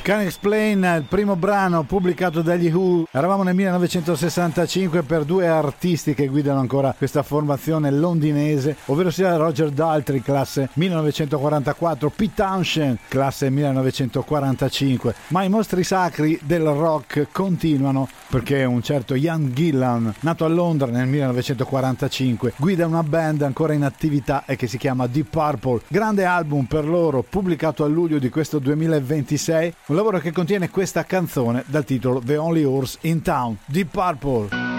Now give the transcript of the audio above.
Can Explain, il primo brano pubblicato dagli Who. Eravamo nel 1965 per due artisti che guidano ancora questa formazione londinese, ovvero sia Roger Daltrey, classe 1944, Pete Townshend, classe 1945. Ma i mostri sacri del rock continuano, perché un certo Ian Gillan, nato a Londra nel 1945, guida una band ancora in attività e che si chiama Deep Purple. Grande album per loro, pubblicato a luglio di questo 2026, un lavoro che contiene questa canzone dal titolo The Only Horse in Town, Deep Purple.